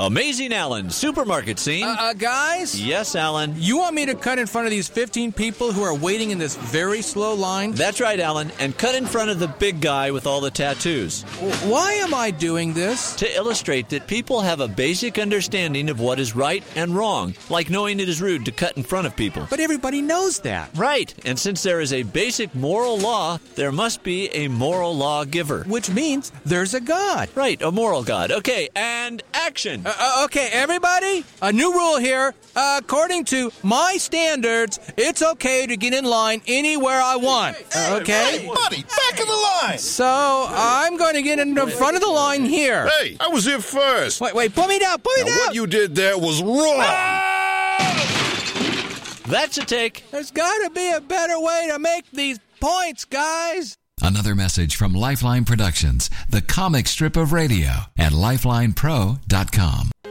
Amazing Alan, supermarket scene. Guys? Yes, Alan. You want me to cut in front of these 15 people who are waiting in this very slow line? That's right, Alan, and cut in front of the big guy with all the tattoos. Why am I doing this? To illustrate that people have a basic understanding of what is right and wrong, like knowing it is rude to cut in front of people. But everybody knows that. Right, and since there is a basic moral law, there must be a moral law giver. Which means there's a God. Right, a moral God. Okay, and action. Okay, everybody, a new rule here. According to my standards, it's okay to get in line anywhere I want. Okay? Hey, buddy, back of the line. So, I'm going to get in the front of the line here. Hey, I was here first. Wait, put me down, Now, what you did there was wrong. That's a take. There's got to be a better way to make these points, guys. Another message from Lifeline Productions, the comic strip of radio, at lifelinepro.com.